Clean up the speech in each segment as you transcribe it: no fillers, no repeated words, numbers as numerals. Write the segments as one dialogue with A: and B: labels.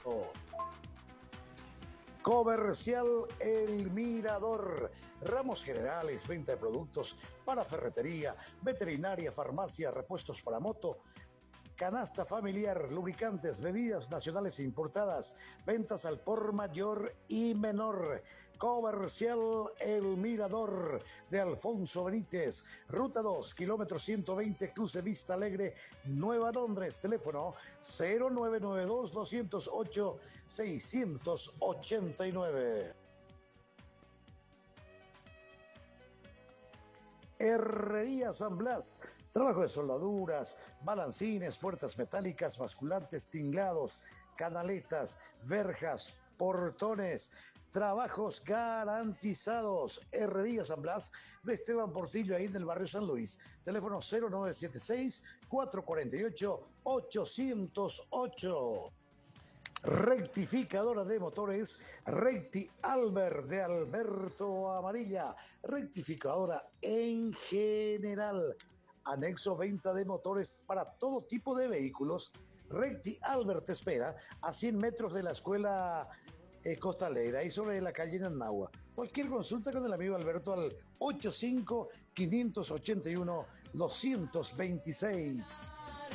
A: Comercial El Mirador. Ramos generales, venta de productos para ferretería, veterinaria, farmacia, repuestos para moto, canasta familiar, lubricantes, bebidas nacionales e importadas, ventas al por mayor y menor. Comercial El Mirador de Alfonso Benítez, Ruta 2, kilómetro 120, cruce Vista Alegre, Nueva Londres. Teléfono 0992-208-689. Herrería San Blas, trabajo de soldaduras, balancines, puertas metálicas, basculantes, tinglados, canaletas, verjas, portones, trabajos garantizados. Herrería San Blas de Esteban Portillo, ahí en el barrio San Luis. Teléfono 0976-448-808. Rectificadora de motores Recti Albert de Alberto Amarilla. Rectificadora en general. Anexo venta de motores para todo tipo de vehículos. Recti Albert te espera a 100 metros de la escuela costalera y sobre la calle Nanagua. Cualquier consulta con el amigo Alberto al 85-581-226.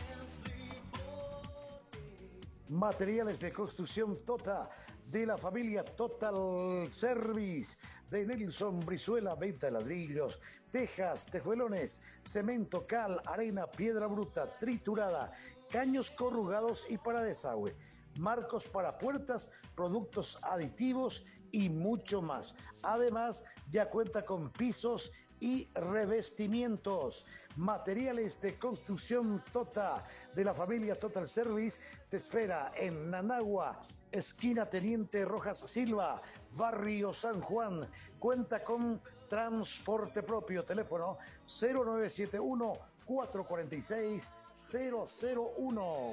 A: Materiales de construcción Tota, de la familia Total Service, de Nelson Brizuela, venta de ladrillos, tejas, tejuelones, cemento, cal, arena, piedra bruta, triturada, caños corrugados y para desagüe, marcos para puertas, productos aditivos y mucho más. Además, ya cuenta con pisos y revestimientos. Materiales de construcción Tota, de la familia Total Service, te espera en Nanagua, esquina Teniente Rojas Silva, barrio San Juan. Cuenta con transporte propio. Teléfono 0971-446-001.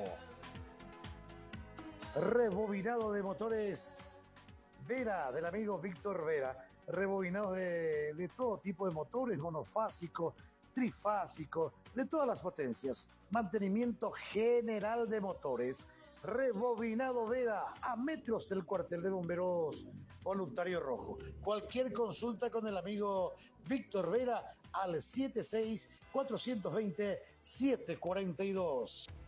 A: Rebobinado de motores Vera, del amigo Víctor Vera. Rebobinados de todo tipo de motores, monofásico, trifásico, de todas las potencias. Mantenimiento general de motores. Rebobinado Vera, a metros del cuartel de bomberos Voluntario Rojo. Cualquier consulta con el amigo Víctor Vera al 76-420-742.